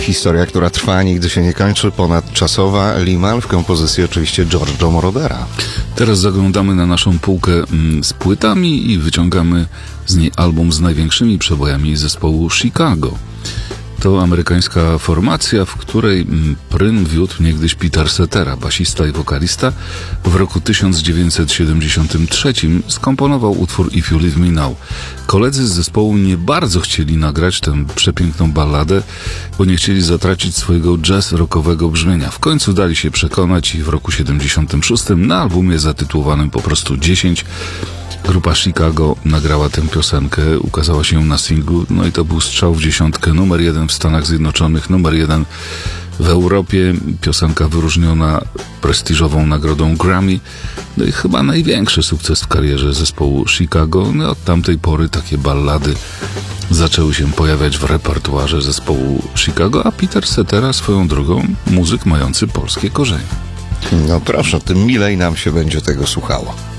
historia, która trwa, nigdy się nie kończy, ponadczasowa. Limahl w kompozycji oczywiście Giorgio Morodera. Teraz zaglądamy na naszą półkę z płytami i wyciągamy z niej album z największymi przebojami zespołu Chicago. To amerykańska formacja, w której prym wiódł niegdyś Peter Cetera, basista i wokalista. W roku 1973 skomponował utwór If You Leave Me Now. Koledzy z zespołu nie bardzo chcieli nagrać tę przepiękną balladę, bo nie chcieli zatracić swojego jazz-rockowego brzmienia. W końcu dali się przekonać i w roku 76 na albumie zatytułowanym po prostu 10 grupa Chicago nagrała tę piosenkę, ukazała się na singlu, no i to był strzał w dziesiątkę, numer 1 w Stanach Zjednoczonych, numer 1 w Europie, piosenka wyróżniona prestiżową nagrodą Grammy, no i chyba największy sukces w karierze zespołu Chicago. No od tamtej pory takie ballady zaczęły się pojawiać w repertuarze zespołu Chicago, a Peter Cetera swoją drogą muzyk mający polskie korzenie. No proszę, tym milej nam się będzie tego słuchało.